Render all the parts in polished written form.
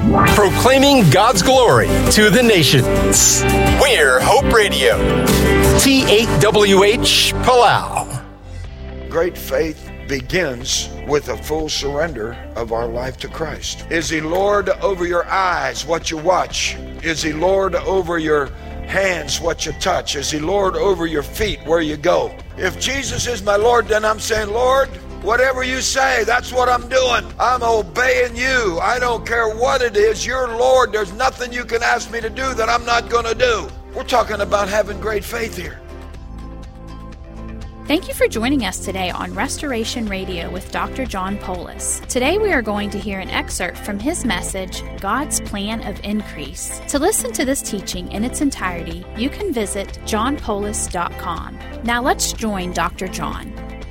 Proclaiming God's glory to the nations. We're Hope Radio. T8WH Palau. Great faith begins with a full surrender of our life to Christ. Is He Lord over your eyes, what you watch? Is He Lord over your hands, what you touch? Is He Lord over your feet, where you go? If Jesus is my Lord, then I'm saying, Lord, whatever you say, that's what I'm doing. I'm obeying you. I don't care what it is. You're Lord. There's nothing you can ask me to do that I'm not going to do. We're talking about having great faith here. Thank you for joining us today on Restoration Radio with Dr. John Poulos. Today we are going to hear an excerpt from his message, God's Plan of Increase. To listen to this teaching in its entirety, you can visit johnpoulos.com. Now let's join Dr. John.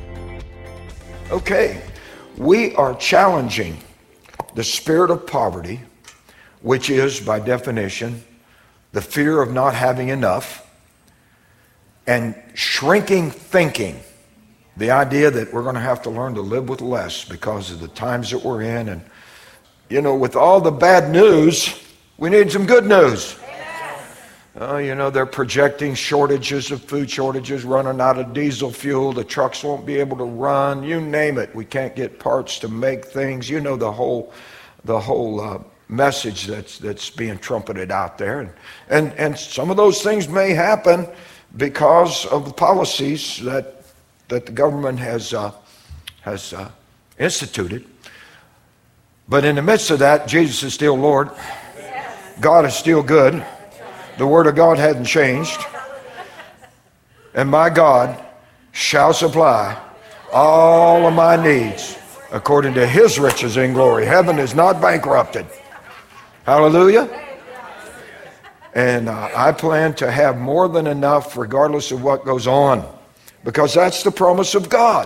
Okay, we are challenging the spirit of poverty, which is, by definition, the fear of not having enough, and shrinking thinking, the idea that we're going to have to learn to live with less because of the times that we're in. And, you know, with all the bad news, we need some good news. They're projecting shortages of food shortages, running out of diesel fuel. The trucks won't be able to run. You name it. We can't get parts to make things. You know, the whole message that's being trumpeted out there. And some of those things may happen because of the policies that the government has instituted. But in the midst of that, Jesus is still Lord. God is still good. The Word of God hasn't changed. And my God shall supply all of my needs according to His riches in glory. Heaven is not bankrupted. Hallelujah. And I plan to have more than enough regardless of what goes on, because that's the promise of God.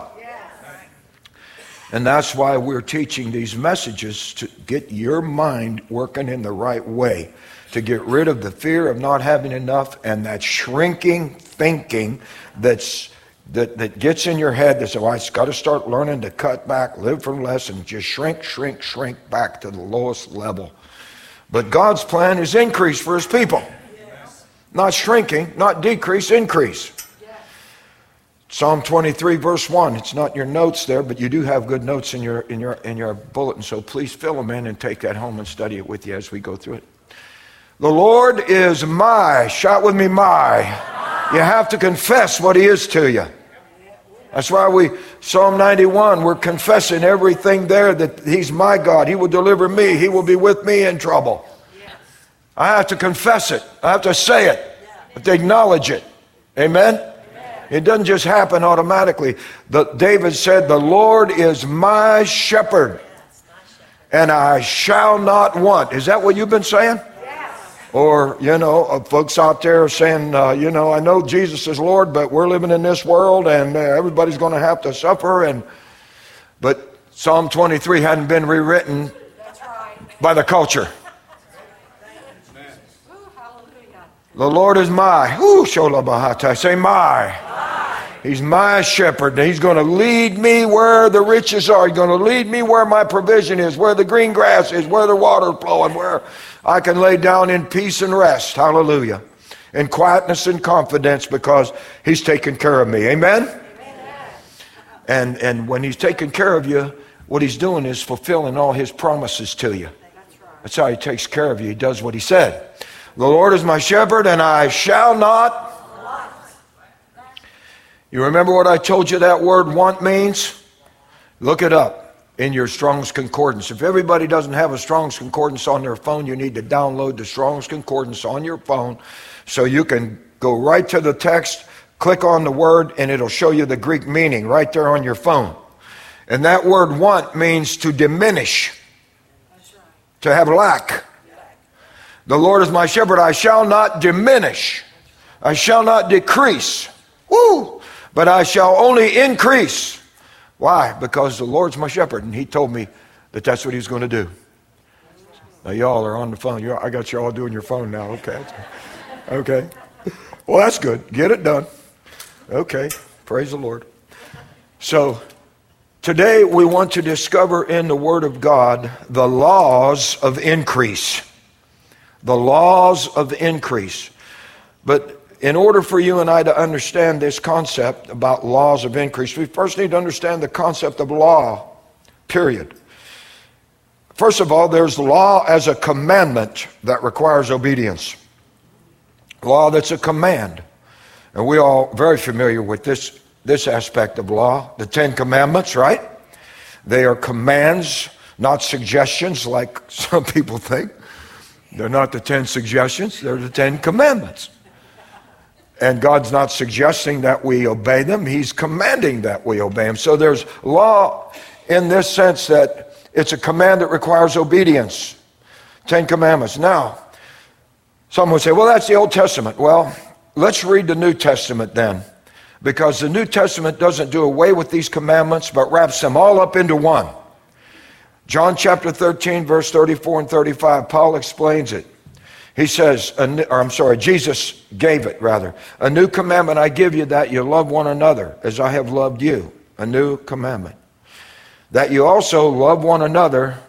And that's why we're teaching these messages, to get your mind working in the right way, to get rid of the fear of not having enough and that shrinking thinking that gets in your head that says, I got to start learning to cut back, live for less, and just shrink back to the lowest level. But God's plan is increase for His people. Yes. Not shrinking, not decrease, increase. Yes. Psalm 23 verse 1. It's not your notes there, but you do have good notes in your bulletin, so please fill them in and take that home and study it with you as we go through it. The Lord is my, shout with me, my. You have to confess what He is to you. That's why Psalm 91, we're confessing everything there, that He's my God. He will deliver me. He will be with me in trouble. Yes. I have to confess it. I have to say it. I have to acknowledge it. Amen? Amen. It doesn't just happen automatically. David said, the Lord is my shepherd, and I shall not want. Is that what you've been saying? Or, folks out there are saying, I know Jesus is Lord, but we're living in this world and everybody's going to have to suffer. But Psalm 23 hadn't been rewritten by the culture. The Lord is my. Say my. He's my shepherd. He's going to lead me where the riches are. He's going to lead me where my provision is, where the green grass is, where the water is flowing, where I can lay down in peace and rest. Hallelujah. In quietness and confidence, because He's taken care of me. Amen? Amen. And when He's taking care of you, what He's doing is fulfilling all His promises to you. That's how He takes care of you. He does what He said. The Lord is my shepherd, and I shall not. You remember what I told you that word want means? Look it up in your Strong's Concordance. If everybody doesn't have a Strong's Concordance on their phone, you need to download the Strong's Concordance on your phone so you can go right to the text, click on the word, and it'll show you the Greek meaning right there on your phone. And that word want means to diminish, to have lack. The Lord is my shepherd, I shall not diminish. I shall not decrease. Woo! But I shall only increase. Why? Because the Lord's my shepherd, and He told me that that's what He's going to do. Now y'all are on the phone. I got you all doing your phone now. Okay. Okay. Well, that's good. Get it done. Okay. Praise the Lord. So Today we want to discover in the Word of God the laws of increase. The laws of increase. But in order for you and I to understand this concept about laws of increase, we first need to understand the concept of law, period. First of all, there's law as a commandment that requires obedience. Law that's a command. And we're all very familiar with this aspect of law, the Ten Commandments, right? They are commands, not suggestions like some people think. They're not the 10 suggestions, they're the 10 Commandments. And God's not suggesting that we obey them, He's commanding that we obey them. So there's law in this sense that it's a command that requires obedience. 10 Commandments. Now, some would say, well, that's the Old Testament. Well, let's read the New Testament then. Because the New Testament doesn't do away with these commandments, but wraps them all up into one. John chapter 13, verse 34 and 35, Paul explains it. He says, Jesus gave it rather. A new commandment I give you, that you love one another as I have loved you. A new commandment. That you also love one another,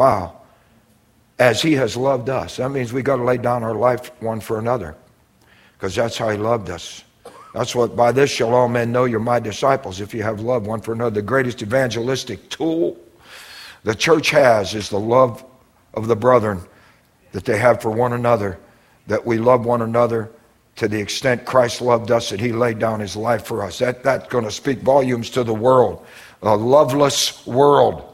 as He has loved us. That means we got to lay down our life one for another. Because that's how He loved us. That's what, by this shall all men know you're my disciples, if you have love one for another. The greatest evangelistic tool the church has is the love of the brethren that they have for one another, that we love one another to the extent Christ loved us, that He laid down His life for us. That's going to speak volumes to the world, a loveless world.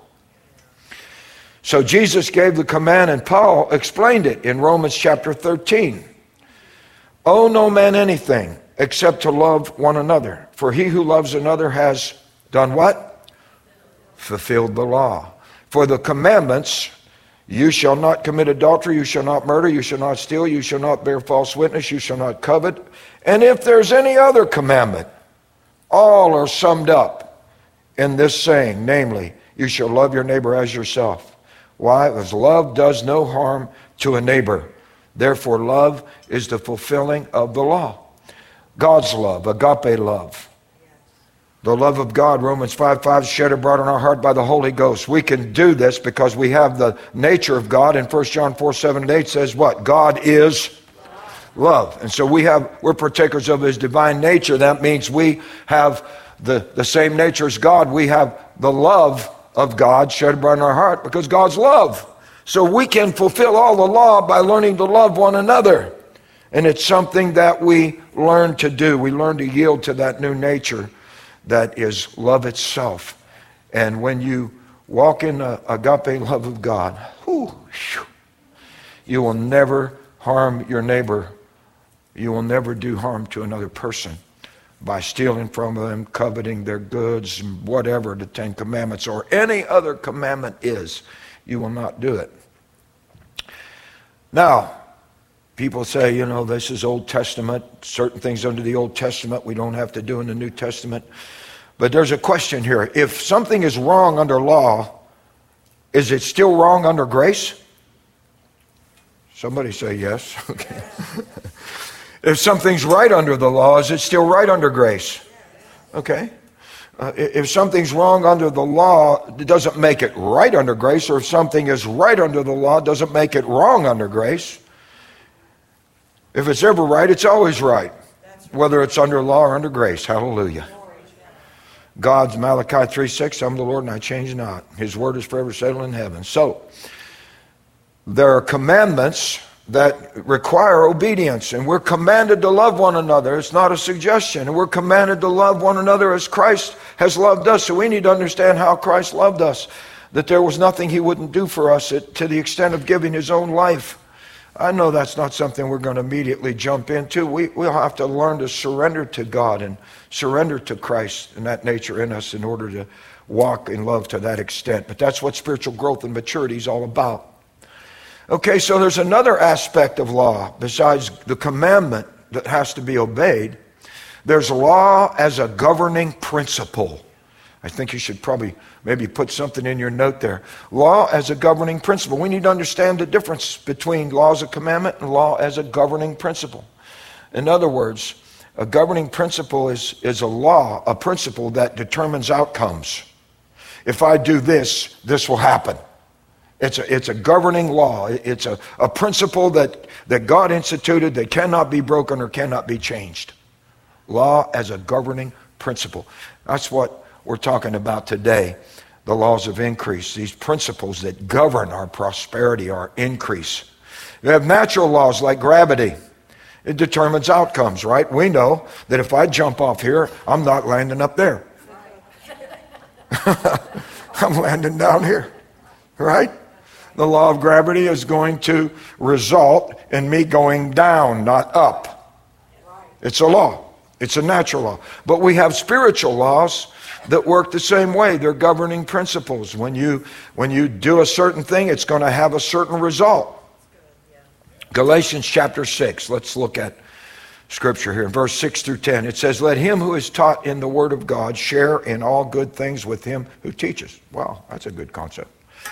So Jesus gave the command, and Paul explained it in Romans chapter 13. Owe no man anything except to love one another. For he who loves another has done what? Fulfilled the law. For the commandments, you shall not commit adultery, you shall not murder, you shall not steal, you shall not bear false witness, you shall not covet. And if there's any other commandment, all are summed up in this saying, namely, you shall love your neighbor as yourself. Why? Because love does no harm to a neighbor. Therefore, love is the fulfilling of the law. God's love, agape love. The love of God, Romans 5:5, shed abroad in our heart by the Holy Ghost. We can do this because we have the nature of God. And 1 John 4:7 and 8 says what? God is love. And so we're partakers of His divine nature. That means we have the same nature as God. We have the love of God shed abroad in our heart because God's love. So we can fulfill all the law by learning to love one another. And it's something that we learn to do. We learn to yield to that new nature that is love itself. And when you walk in the agape love of God, you will never harm your neighbor. You will never do harm to another person by stealing from them, coveting their goods, whatever the 10 Commandments or any other commandment is. You will not do it. Now, people say, this is Old Testament. Certain things under the Old Testament we don't have to do in the New Testament. But there's a question here. If something is wrong under law, is it still wrong under grace? Somebody say yes. Okay. If something's right under the law, is it still right under grace? Okay. If something's wrong under the law, it doesn't make it right under grace, or if something is right under the law, it doesn't make it wrong under grace. If it's ever right, it's always right, whether it's under law or under grace. Hallelujah. God's Malachi 3:6, I'm the Lord and I change not. His word is forever settled in heaven. So, there are commandments that require obedience, and we're commanded to love one another. It's not a suggestion. And we're commanded to love one another as Christ has loved us. So we need to understand how Christ loved us, that there was nothing He wouldn't do for us to the extent of giving His own life. I know that's not something we're going to immediately jump into. We'll have to learn to surrender to God and surrender to Christ and that nature in us in order to walk in love to that extent. But that's what spiritual growth and maturity is all about. Okay, so there's another aspect of law besides the commandment that has to be obeyed. There's law as a governing principle. I think you should probably maybe put something in your note there. Law as a governing principle. We need to understand the difference between law as a commandment and law as a governing principle. In other words, a governing principle is a law, a principle that determines outcomes. if I do this, this will happen. It's a governing law. It's a principle that God instituted that cannot be broken or cannot be changed. Law as a governing principle. That's what we're talking about today. The laws of increase. These principles that govern our prosperity, our increase. You have natural laws like gravity. It determines outcomes, right? We know that if I jump off here, I'm not landing up there. I'm landing down here, right? The law of gravity is going to result in me going down, not up. It's a law. It's a natural law. But we have spiritual laws that work the same way. They're governing principles. When you do a certain thing, it's going to have a certain result. Galatians chapter 6. Let's look at Scripture here. Verse 6 through 10. It says, let him who is taught in the Word of God share in all good things with him who teaches. Wow, that's a good concept.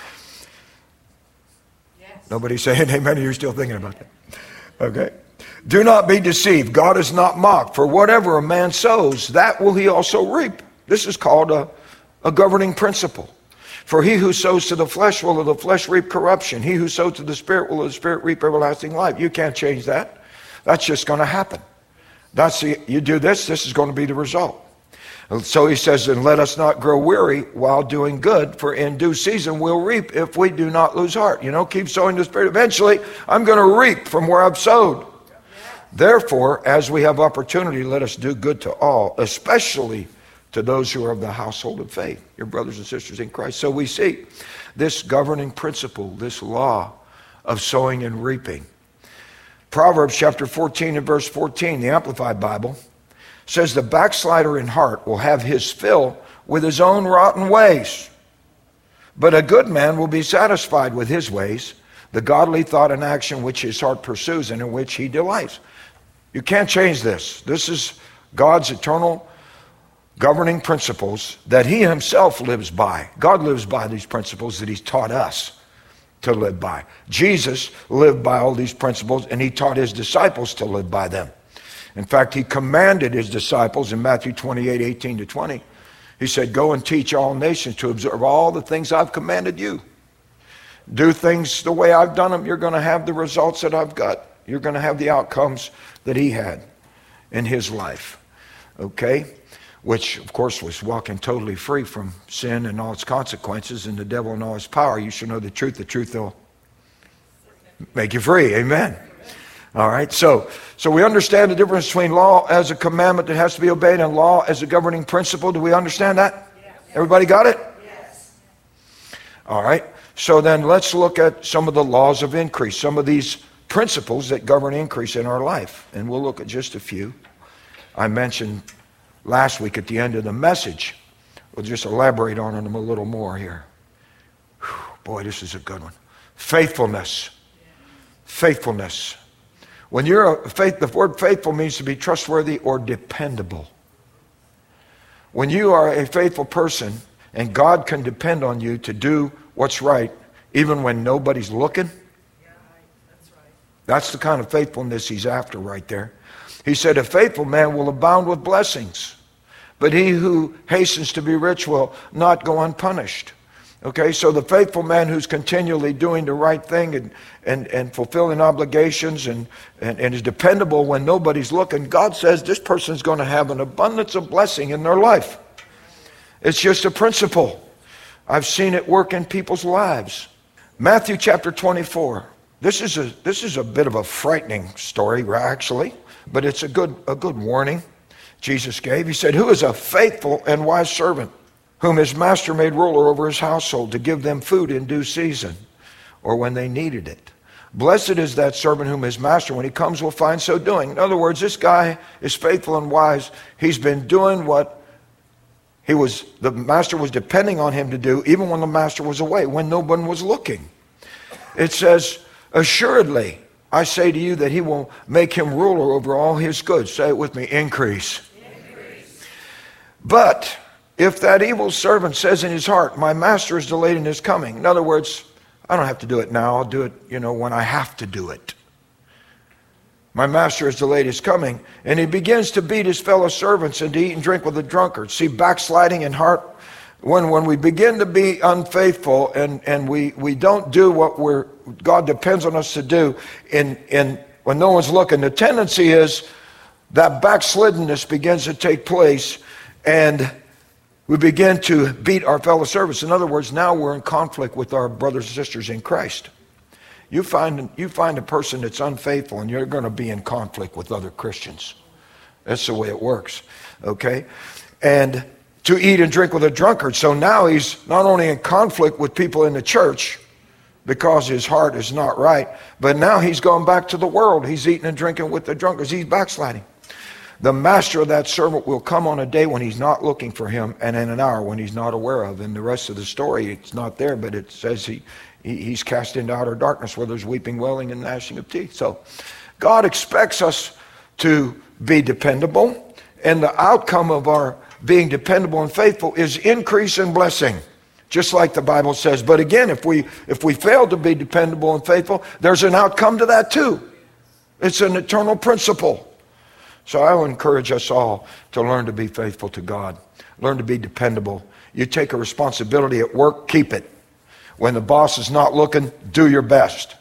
Nobody saying amen, you're still thinking about that. Okay. Do not be deceived. God is not mocked. For whatever a man sows, that will he also reap. This is called a governing principle. For he who sows to the flesh will of the flesh reap corruption. He who sows to the Spirit will of the Spirit reap everlasting life. You can't change that. That's just going to happen. You do this is going to be the result. So he says, and let us not grow weary while doing good, for in due season we'll reap if we do not lose heart. Keep sowing the Spirit. Eventually, I'm going to reap from where I've sowed. Therefore, as we have opportunity, let us do good to all, especially to those who are of the household of faith, your brothers and sisters in Christ. So we see this governing principle, this law of sowing and reaping. Proverbs chapter 14 and verse 14, the Amplified Bible, says the backslider in heart will have his fill with his own rotten ways. But a good man will be satisfied with his ways, the godly thought and action which his heart pursues and in which he delights. You can't change this. This is God's eternal governing principles that he himself lives by. God lives by these principles that he's taught us to live by. Jesus lived by all these principles and he taught his disciples to live by them. In fact, he commanded his disciples in Matthew 28, 18 to 20. He said, go and teach all nations to observe all the things I've commanded you. Do things the way I've done them. You're going to have the results that I've got. You're going to have the outcomes that he had in his life. Okay? Which, of course, was walking totally free from sin and all its consequences and the devil and all his power. You should know the truth will make you free. Amen. All right, so we understand the difference between law as a commandment that has to be obeyed and law as a governing principle. Do we understand that? Yes. Everybody got it? Yes. All right, so then let's look at some of the laws of increase, some of these principles that govern increase in our life. And we'll look at just a few. I mentioned last week at the end of the message. We'll just elaborate on them a little more here. Whew, boy, this is a good one. Faithfulness. Faithfulness. When you're the word faithful means to be trustworthy or dependable. When you are a faithful person and God can depend on you to do what's right, even when nobody's looking, that's the kind of faithfulness he's after right there. He said, a faithful man will abound with blessings, but he who hastens to be rich will not go unpunished. Okay, so the faithful man who's continually doing the right thing and fulfilling obligations and is dependable when nobody's looking, God says this person's going to have an abundance of blessing in their life. It's just a principle. I've seen it work in people's lives. Matthew chapter 24. This is a bit of a frightening story, actually, but it's a good warning Jesus gave. He said, who is a faithful and wise servant, whom his master made ruler over his household to give them food in due season or when they needed it. Blessed is that servant whom his master, when he comes, will find so doing. In other words, this guy is faithful and wise. He's been doing what the master was depending on him to do, even when the master was away, when no one was looking. It says, assuredly, I say to you that he will make him ruler over all his goods. Say it with me, increase. But if that evil servant says in his heart, my master is delayed in his coming. In other words, I don't have to do it now. I'll do it, when I have to do it. My master is delayed his coming. And he begins to beat his fellow servants and to eat and drink with the drunkards. See, backsliding in heart, When we begin to be unfaithful and we don't do what God depends on us to do when no one's looking, the tendency is that backsliddenness begins to take place, and we begin to beat our fellow servants. In other words, now we're in conflict with our brothers and sisters in Christ. You find a person that's unfaithful, and you're going to be in conflict with other Christians. That's the way it works, okay? And to eat and drink with a drunkard. So now he's not only in conflict with people in the church because his heart is not right, but now he's going back to the world. He's eating and drinking with the drunkards. He's backsliding. The master of that servant will come on a day when he's not looking for him, and in an hour when he's not aware of. And the rest of the story, it's not there, but it says he's cast into outer darkness where there's weeping, wailing, and gnashing of teeth. So God expects us to be dependable, and the outcome of our being dependable and faithful is increase and blessing, just like the Bible says. But again, if we fail to be dependable and faithful, there's an outcome to that too. It's an eternal principle. So I will encourage us all to learn to be faithful to God. Learn to be dependable. You take a responsibility at work, keep it. When the boss is not looking, do your best.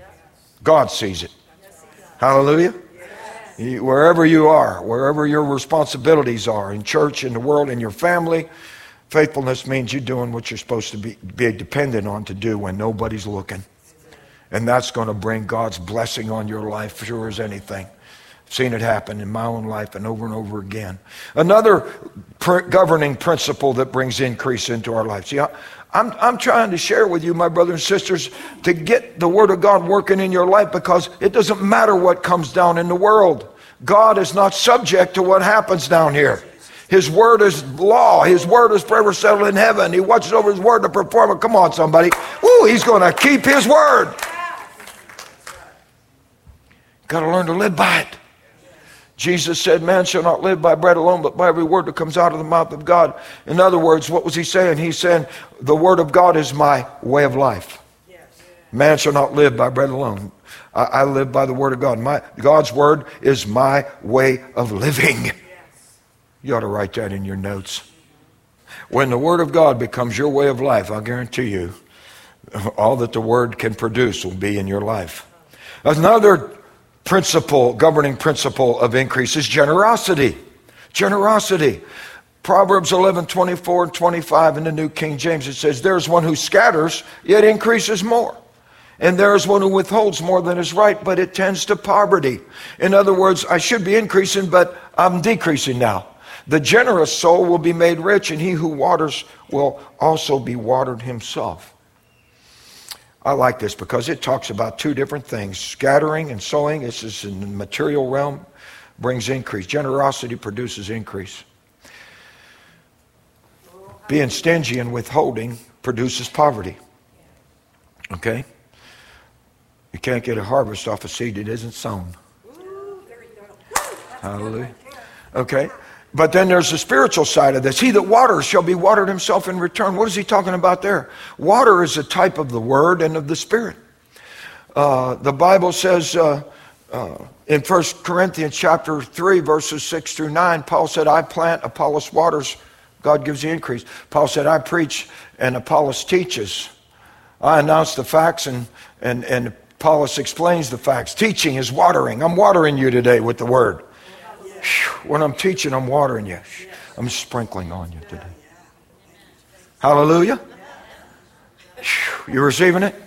God sees it. Hallelujah. Wherever you are, wherever your responsibilities are, in church, in the world, in your family, faithfulness means you're doing what you're supposed to be dependent on to do when nobody's looking. And that's going to bring God's blessing on your life, sure as anything. I've seen it happen in my own life and over again. Another governing principle that brings increase into our life. See, I'm trying to share with you, my brothers and sisters, to get the Word of God working in your life, because it doesn't matter what comes down in the world. God is not subject to what happens down here. His Word is law. His Word is forever settled in heaven. He watches over His Word to perform it. Come on, somebody. Woo, He's going to keep His Word. Got to learn to live by it. Jesus said, man shall not live by bread alone, but by every word that comes out of the mouth of God. In other words, what was he saying? He's saying, the Word of God is my way of life. Yes. Man shall not live by bread alone. I live by the Word of God. God's Word is my way of living. Yes. You ought to write that in your notes. When the Word of God becomes your way of life, I'll guarantee you, all that the Word can produce will be in your life. Another governing principle of increase is generosity. Generosity. Proverbs 11:24 and 25 in the New King James, it says, there's one who scatters, yet increases more. And there is one who withholds more than is right, but it tends to poverty. In other words, I should be increasing, but I'm decreasing now. The generous soul will be made rich, and he who waters will also be watered himself. I like this because it talks about two different things. Scattering and sowing, this is in the material realm, brings increase. Generosity produces increase. Being stingy and withholding produces poverty. Okay? You can't get a harvest off a seed that isn't sown. Hallelujah. Okay? But then there's the spiritual side of this. He that waters shall be watered himself in return. What is he talking about there? Water is a type of the Word and of the Spirit. The Bible says in 1 Corinthians chapter 3, verses 6 through 9, Paul said, I plant, Apollos waters, God gives the increase. Paul said, I preach and Apollos teaches. I announce the facts and Apollos explains the facts. Teaching is watering. I'm watering you today with the Word. When I'm teaching, I'm watering you. I'm sprinkling on you today. Hallelujah. You receiving it?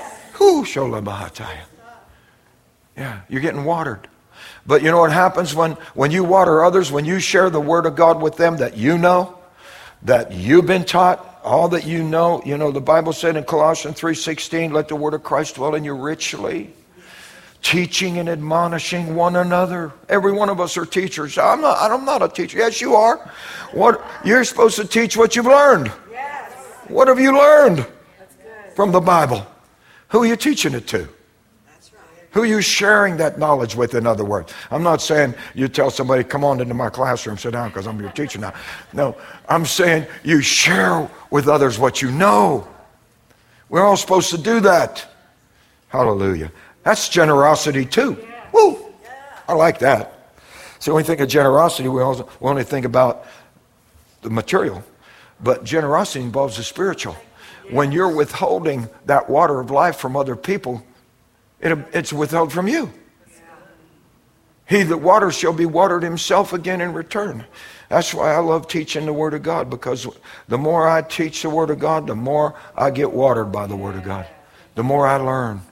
Yeah, you're getting watered. But you know what happens when you water others, when you share the Word of God with them that you know, that you've been taught, all that you know, the Bible said in Colossians 3:16, let the Word of Christ dwell in you richly. Teaching and admonishing one another. Every one of us are teachers. I'm not a teacher. Yes, you are. You're supposed to teach what you've learned. Yes. What have you learned from the Bible? Who are you teaching it to? That's right. Who are you sharing that knowledge with, in other words? I'm not saying you tell somebody, come on into my classroom, sit down, because I'm your teacher now. No, I'm saying you share with others what you know. We're all supposed to do that. Hallelujah. That's generosity too. Yeah. Woo! Yeah. I like that. So when we think of generosity, we only think about the material. But generosity involves the spiritual. When you're withholding that water of life from other people, it's withheld from you. He that waters shall be watered himself again in return. That's why I love teaching the Word of God, because the more I teach the Word of God, the more I get watered by the Word of God. The more I learn.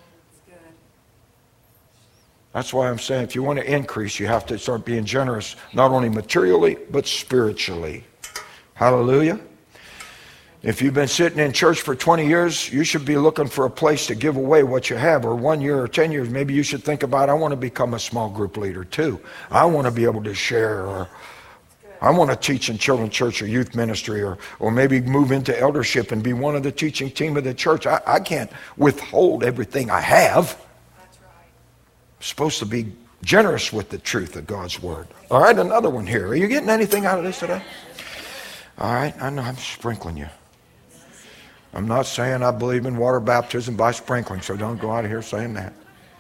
That's why I'm saying if you want to increase, you have to start being generous, not only materially, but spiritually. Hallelujah. If you've been sitting in church for 20 years, you should be looking for a place to give away what you have. Or 1 year or 10 years, maybe you should think about, I want to become a small group leader too. I want to be able to share, or I want to teach in children's church or youth ministry, or maybe move into eldership and be one of the teaching team of the church. I can't withhold everything I have. That's right. I'm supposed to be generous with the truth of God's Word. All right, another one here. Are you getting anything out of this today? All right, I know I'm sprinkling you. I'm not saying I believe in water baptism by sprinkling, so don't go out of here saying that.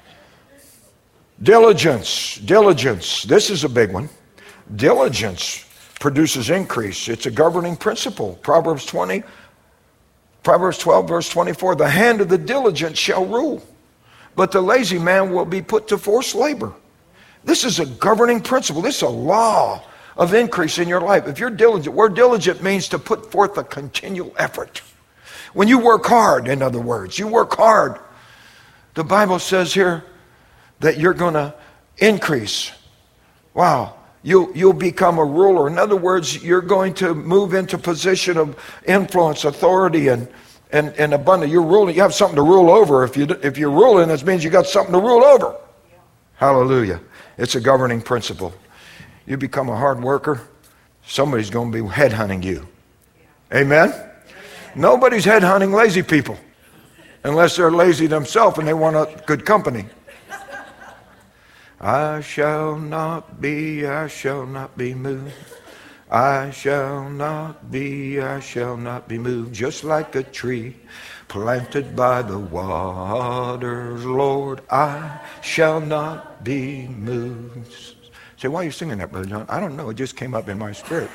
Diligence. This is a big one. Diligence produces increase. It's a governing principle. Proverbs 12, verse 24. The hand of the diligent shall rule, but the lazy man will be put to forced labor. This is a governing principle. This is a law of increase in your life. If you're diligent, word diligent means to put forth a continual effort. When you work hard, in other words, you work hard. The Bible says here that you're going to increase. Wow. You'll become a ruler. In other words, you're going to move into position of influence, authority, and abundance. You're ruling. You have something to rule over. If you're ruling, that means you got something to rule over. Yeah. Hallelujah. It's a governing principle. You become a hard worker, somebody's going to be headhunting you. Yeah. Amen? Nobody's headhunting lazy people unless they're lazy themselves and they want a good company. I shall not be moved. I shall not be moved. Just like a tree planted by the waters, Lord, I shall not be moved. Say, why are you singing that, Brother John? I don't know. It just came up in my spirit.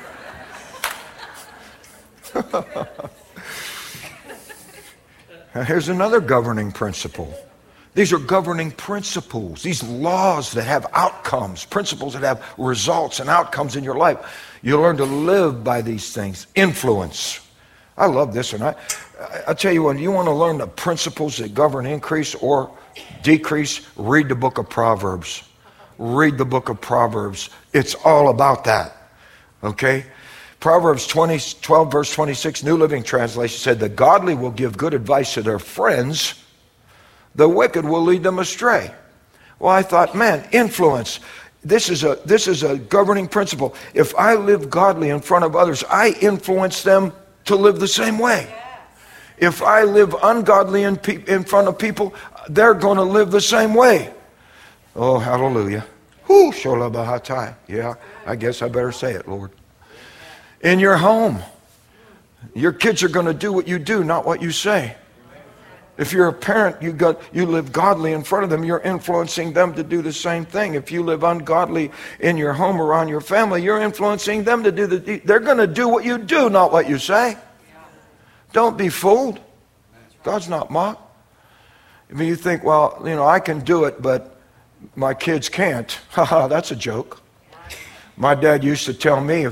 Here's another governing principle. These are governing principles, these laws that have outcomes, principles that have results and outcomes in your life. You learn to live by these things. Influence. I love this one. I tell you what, you want to learn the principles that govern increase or decrease, read the book of Proverbs. Read the book of Proverbs. It's all about that. Okay? Proverbs 12 verse 26, New Living Translation said, the godly will give good advice to their friends, the wicked will lead them astray. Well, I thought, man, influence. This is a governing principle. If I live godly in front of others, I influence them to live the same way. If I live ungodly in front of people, they're going to live the same way. Oh, hallelujah. Whoo, shola bahatai. Yeah, I guess I better say it, Lord. In your home, your kids are going to do what you do, not what you say. If you're a parent, you live godly in front of them, you're influencing them to do the same thing. If you live ungodly in your home or around your family, you're influencing them to do they're going to do what you do, not what you say. Don't be fooled. God's not mocked. I mean, you think, well, I can do it, but my kids can't. Haha, that's a joke. My dad used to tell me,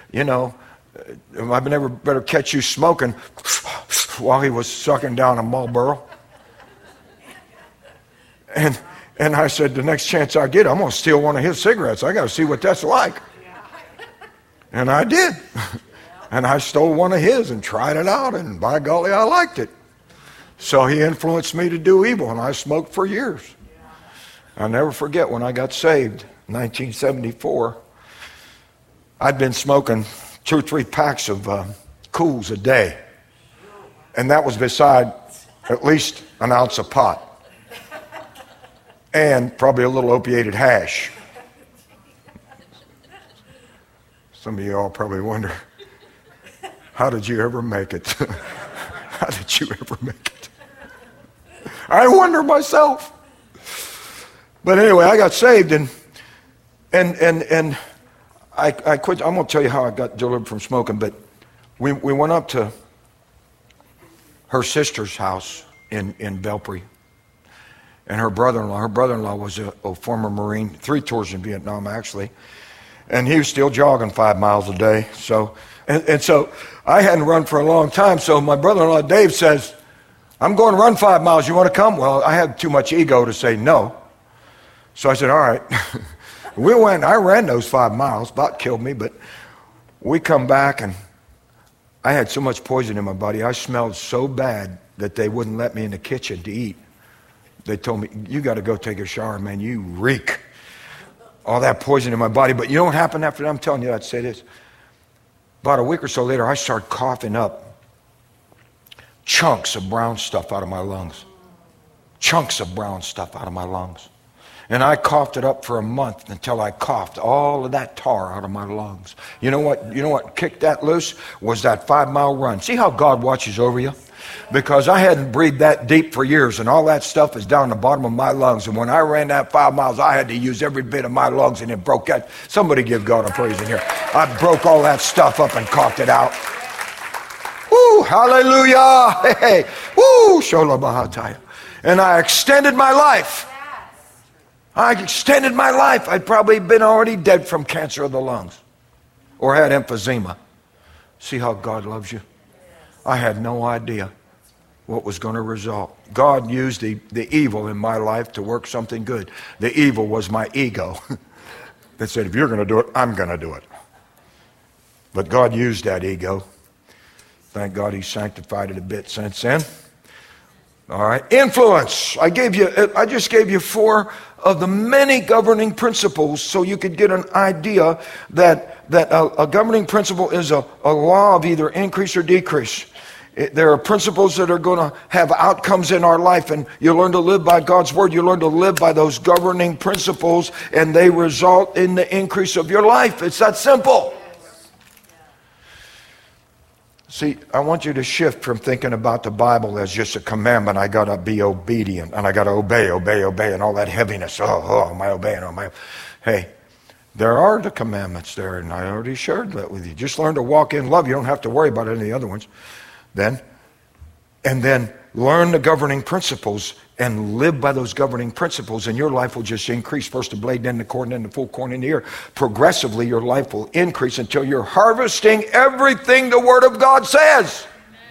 I never better catch you smoking while he was sucking down a Marlboro. And I said, the next chance I get, I'm going to steal one of his cigarettes. I got to see what that's like. And I did. And I stole one of his and tried it out, and by golly, I liked it. So he influenced me to do evil, and I smoked for years. I'll never forget when I got saved, 1974. I'd been smoking 2 or 3 packs of Cools a day. And that was beside at least an ounce of pot. And probably a little opiated hash. Some of you all probably wonder, how did you ever make it? How did you ever make it? I wonder myself. But anyway, I got saved and I quit. I'm going to tell you how I got delivered from smoking, but we went up to her sister's house in Belpre. And her brother-in-law was a former Marine, 3 tours in Vietnam actually. And he was still jogging 5 miles a day. So I hadn't run for a long time. So my brother-in-law Dave says, I'm going to run 5 miles. You want to come? Well, I had too much ego to say no. So I said, all right. We went, I ran those 5 miles, about killed me, but we come back and I had so much poison in my body. I smelled so bad that they wouldn't let me in the kitchen to eat. They told me, you got to go take a shower, man. You reek. All that poison in my body. But you know what happened after that? I'm telling you, I'd say this. About a week or so later, I started coughing up chunks of brown stuff out of my lungs. Chunks of brown stuff out of my lungs. And I coughed it up for a month until I coughed all of that tar out of my lungs. You know what kicked that loose? Was that 5-mile run. See how God watches over you? Because I hadn't breathed that deep for years, and all that stuff is down the bottom of my lungs. And when I ran that 5 miles, I had to use every bit of my lungs, and it broke that. Somebody give God a praise in here. I broke all that stuff up and coughed it out. Woo, hallelujah. Hey, woo, shola bahataya. And I extended my life. I'd probably been already dead from cancer of the lungs or had emphysema. See how God loves you? I had no idea what was going to result. God used the evil in my life to work something good. The evil was my ego that said, if you're going to do it, I'm going to do it. But God used that ego. Thank God He sanctified it a bit since then. All right, influence. I just gave you 4 of the many governing principles so you could get an idea that a governing principle is a law of either increase or decrease. There are principles that are going to have outcomes in our life, and you learn to live by God's word. You learn to live by those governing principles, and they result in the increase of your life. It's that simple. See, I want you to shift from thinking about the Bible as just a commandment. I got to be obedient, and I got to obey, and all that heaviness. Oh, am I obeying? Hey, there are the commandments there, and I already shared that with you. Just learn to walk in love. You don't have to worry about any of the other ones. And then learn the governing principles and live by those governing principles, and your life will just increase. First the blade, then the corn, then the full corn in the ear. Progressively, your life will increase until you're harvesting everything the Word of God says.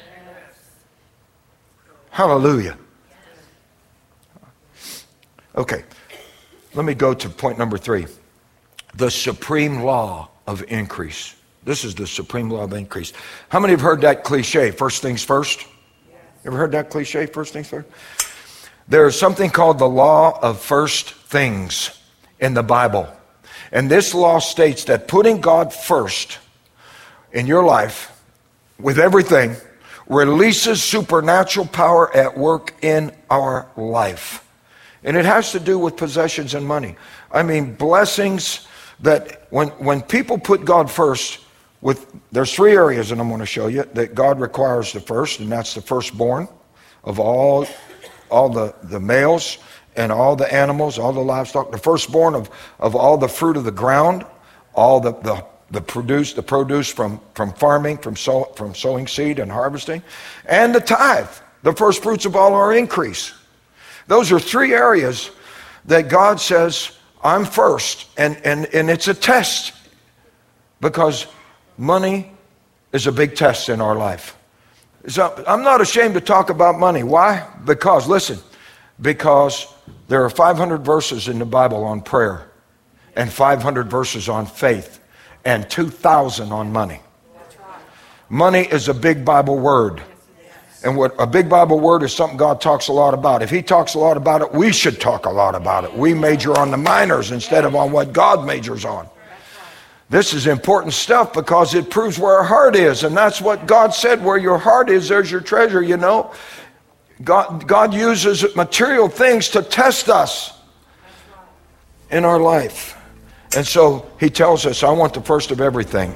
Hallelujah. Okay, let me go to point number 3. The supreme law of increase. This is the supreme law of increase. How many have heard that cliche, first things first? Ever heard that cliche, first things first? There is something called the law of first things in the Bible. And this law states that putting God first in your life with everything releases supernatural power at work in our life. And it has to do with possessions and money. I mean, blessings that when people put God first, there's 3 areas that I'm going to show you that God requires the first, and that's the firstborn of all the males and all the animals, all the livestock, the firstborn of all the fruit of the ground, all the produce from farming, from sowing seed and harvesting, and the tithe, the first fruits of all our increase. Those are 3 areas that God says, I'm first, and it's a test, because money is a big test in our life. So I'm not ashamed to talk about money. Why? Because there are 500 verses in the Bible on prayer, and 500 verses on faith, and 2,000 on money. Money is a big Bible word. And what a big Bible word is something God talks a lot about. If He talks a lot about it, we should talk a lot about it. We major on the minors instead of on what God majors on. This is important stuff because it proves where our heart is. And that's what God said, where your heart is, there's your treasure, you know. God uses material things to test us in our life. And so He tells us, I want the first of everything.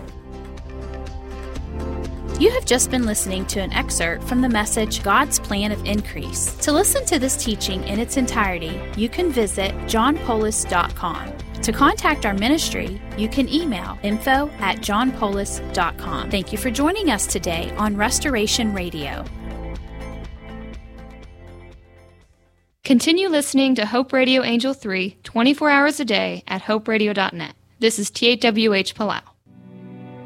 You have just been listening to an excerpt from the message, God's Plan of Increase. To listen to this teaching in its entirety, you can visit johnpolis.com. To contact our ministry, you can email info@johnpolis.com. Thank you for joining us today on Restoration Radio. Continue listening to Hope Radio Angel 3 24 hours a day at hoperadio.net. This is THWH Palau.